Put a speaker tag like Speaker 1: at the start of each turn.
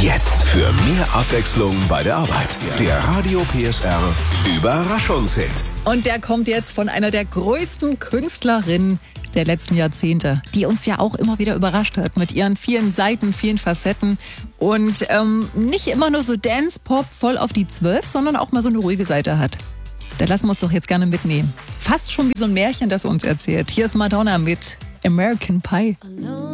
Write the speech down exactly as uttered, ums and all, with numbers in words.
Speaker 1: Jetzt für mehr Abwechslung bei der Arbeit. Der Radio P S R Überraschungshit.
Speaker 2: Und der kommt jetzt von einer der größten Künstlerinnen der letzten Jahrzehnte, die uns ja auch immer wieder überrascht hat mit ihren vielen Seiten, vielen Facetten und ähm, nicht immer nur so Dance-Pop voll auf die Zwölf, sondern auch mal so eine ruhige Seite hat. Da lassen wir uns doch jetzt gerne mitnehmen. Fast schon wie so ein Märchen, das uns erzählt. Hier ist Madonna mit American Pie.